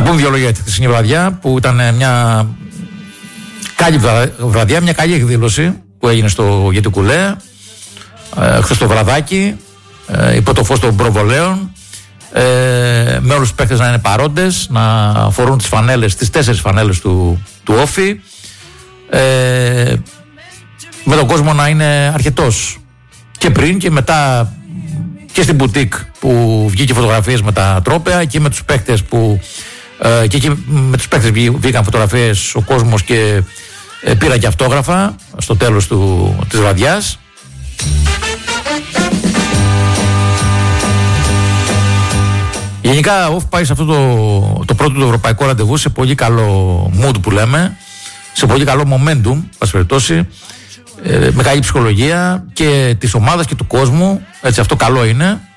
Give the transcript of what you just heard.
πούμε δύο λόγια για τη χθεσινή βραδιά, που ήταν μια καλή βραδιά, μια καλή εκδήλωση που έγινε στο Γετικουλέ χθες το βραδάκι, υπό το φως των προβολέων, με όλους τους παίκτες να είναι παρόντες, να φορούν τις φανέλες, τις 4 φανέλες του Όφη, με τον κόσμο να είναι αρκετός και πριν και μετά, και στην μπουτίκ που βγήκε φωτογραφίες με τα τρόπαια, και με τους παίκτες που και εκεί με τους παίκτες βγήκαν φωτογραφίες ο κόσμος και πήρα και αυτόγραφα στο τέλος της βραδιάς. Γενικά ο Όφη πάει σε αυτό το πρώτο του ευρωπαϊκό ραντεβού σε πολύ καλό mood που λέμε, σε πολύ καλό momentum, πας περιπτώσει, με καλή ψυχολογία και της ομάδας και του κόσμου, έτσι, αυτό καλό είναι.